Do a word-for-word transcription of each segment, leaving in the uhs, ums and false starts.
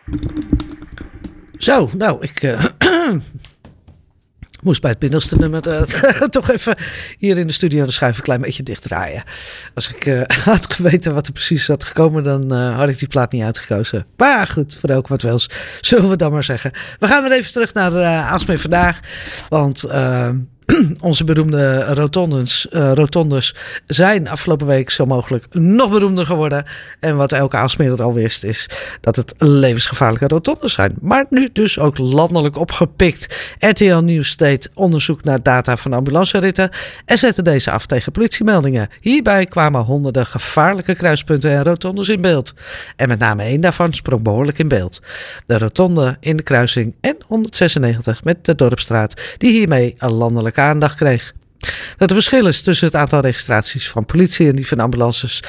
Zo, nou, ik uh, moest bij het middelste nummer uh, toch even hier in de studio de schuif een klein beetje dichtdraaien. Als ik uh, had geweten wat er precies had gekomen, dan uh, had ik die plaat niet uitgekozen. Maar goed, voor elk wat wils, zullen we dan maar zeggen. We gaan weer even terug naar uh, Aalsmeer vandaag, want... Uh, Onze beroemde rotondes, uh, rotondes zijn afgelopen week zo mogelijk nog beroemder geworden. En wat elke Aalsmeerder al wist is dat het levensgevaarlijke rotondes zijn. Maar nu dus ook landelijk opgepikt. R T L Nieuws deed onderzoek naar data van ambulanceritten en zette deze af tegen politiemeldingen. Hierbij kwamen honderden gevaarlijke kruispunten en rotondes in beeld. En met name één daarvan sprong behoorlijk in beeld. De rotonde in de kruising N honderdzesennegentig met de Dorpsstraat, die hiermee een landelijke aandacht kreeg. Dat er verschil is tussen het aantal registraties van politie en die van ambulances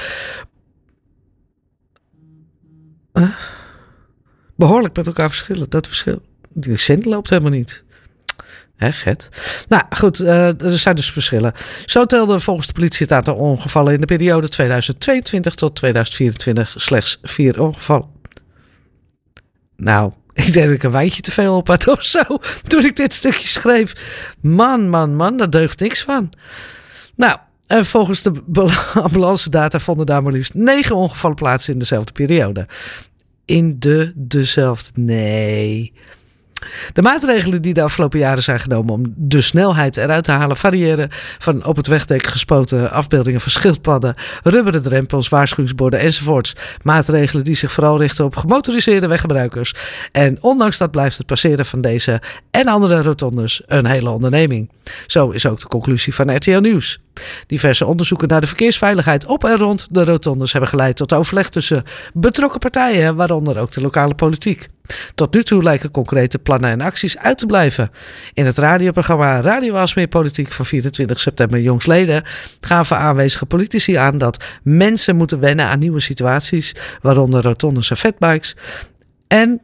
uh, behoorlijk met elkaar verschillen. Dat verschil, die zin loopt helemaal niet. Hè, Gert? Nou goed, uh, er zijn dus verschillen. Zo telde volgens de politie het aantal ongevallen in de periode tweeduizend tweeëntwintig tot tweeduizend vierentwintig slechts vier ongevallen. Nou, ik denk dat ik een wijntje te veel op had of zo toen ik dit stukje schreef. Man, man, man, daar deugt niks van. Nou, en volgens de ambulance data vonden daar maar liefst negen ongevallen plaats in dezelfde periode. In de dezelfde, nee... De maatregelen die de afgelopen jaren zijn genomen om de snelheid eruit te halen variëren van op het wegdek gespoten afbeeldingen van schildpadden, rubberen drempels, waarschuwingsborden enzovoorts. Maatregelen die zich vooral richten op gemotoriseerde weggebruikers. En ondanks dat blijft het passeren van deze en andere rotondes een hele onderneming. Zo is ook de conclusie van R T L Nieuws. Diverse onderzoeken naar de verkeersveiligheid op en rond de rotondes hebben geleid tot overleg tussen betrokken partijen, waaronder ook de lokale politiek. Tot nu toe lijken concrete plannen en acties uit te blijven. In het radioprogramma Radio Aalsmeer Politiek van vierentwintig september jongstleden gaven aanwezige politici aan dat mensen moeten wennen aan nieuwe situaties, waaronder rotondes en fatbikes, en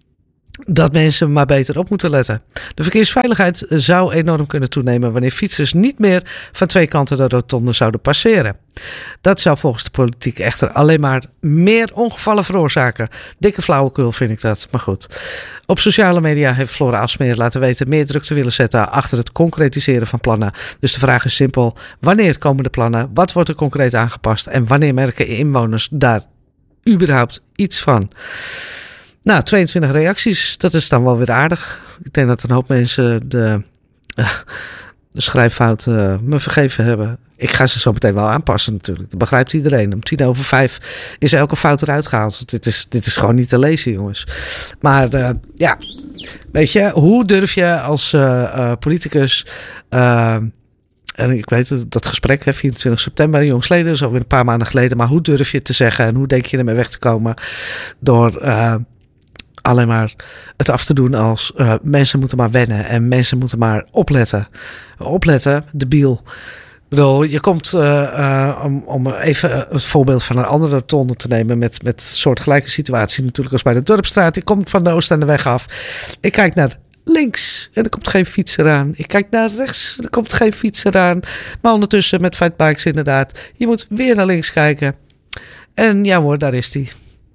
dat mensen maar beter op moeten letten. De verkeersveiligheid zou enorm kunnen toenemen wanneer fietsers niet meer van twee kanten de rotonde zouden passeren. Dat zou volgens de politiek echter alleen maar meer ongevallen veroorzaken. Dikke flauwekul vind ik dat, maar goed. Op sociale media heeft Flora Aalsmeer laten weten meer druk te willen zetten achter het concretiseren van plannen. Dus de vraag is simpel: wanneer komen de plannen? Wat wordt er concreet aangepast? En wanneer merken inwoners daar überhaupt iets van? Nou, tweeëntwintig reacties, dat is dan wel weer aardig. Ik denk dat een hoop mensen de, uh, de schrijffout uh, me vergeven hebben. Ik ga ze zo meteen wel aanpassen natuurlijk. Dat begrijpt iedereen. Om tien over vijf is elke fout eruit gehaald. Want dit is, dit is gewoon niet te lezen, jongens. Maar uh, ja, weet je, hoe durf je als uh, uh, politicus... Uh, En ik weet het, dat gesprek, hè, vierentwintig september, jongsleden, zo weer een paar maanden geleden. Maar hoe durf je het te zeggen en hoe denk je ermee weg te komen door uh, alleen maar het af te doen als uh, mensen moeten maar wennen en mensen moeten maar opletten. Opletten, debiel. Ik bedoel, je komt, uh, uh, om, om even het voorbeeld van een andere rotonde te nemen met, met soortgelijke situatie natuurlijk als bij de Dorpsstraat. Ik kom van de Oost aan de weg af. Ik kijk naar links en er komt geen fietser aan. Ik kijk naar rechts en er komt geen fietser aan. Maar ondertussen met fatbikes inderdaad. Je moet weer naar links kijken. En ja hoor, daar is die.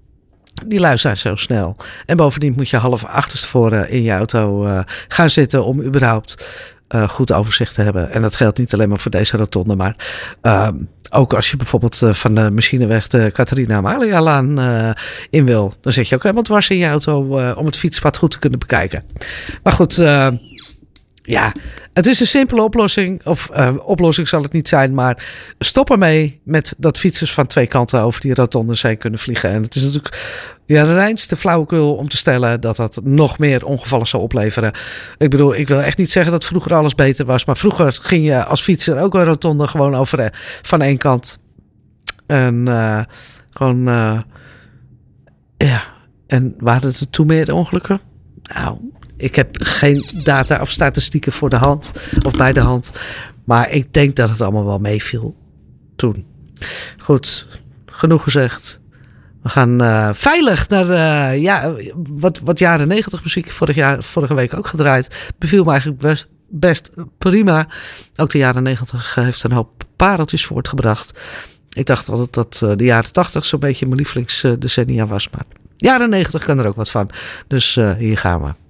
Die lui zijn zo snel. En bovendien moet je half achterstevoren in je auto uh, gaan zitten om überhaupt uh, goed overzicht te hebben. En dat geldt niet alleen maar voor deze rotonde, maar uh, ook als je bijvoorbeeld uh, van de Machineweg de Catharina-Amalia-laan uh, in wil. Dan zit je ook helemaal dwars in je auto uh, om het fietspad goed te kunnen bekijken. Maar goed, uh, ja, het is een simpele oplossing. Of uh, oplossing zal het niet zijn, maar stop ermee met dat fietsers van twee kanten over die rotondes heen kunnen vliegen. En het is natuurlijk ja, de reinste flauwekul om te stellen dat dat nog meer ongevallen zal opleveren. Ik bedoel, ik wil echt niet zeggen dat vroeger alles beter was, maar vroeger ging je als fietser ook een rotonde gewoon over uh, van één kant. En uh, gewoon, uh, ja, en waren er toen meer ongelukken? Nou, ik heb geen data of statistieken voor de hand of bij de hand. Maar ik denk dat het allemaal wel meeviel toen. Goed, genoeg gezegd. We gaan uh, veilig naar uh, ja, wat, wat jaren negentig muziek. Vorig jaar, vorige week ook gedraaid. Beviel me eigenlijk best, best prima. Ook de jaren negentig heeft een hoop pareltjes voortgebracht. Ik dacht altijd dat uh, de jaren tachtig zo'n beetje mijn lievelingsdecennia was. Maar Jaren negentig kan er ook wat van. Dus uh, hier gaan we.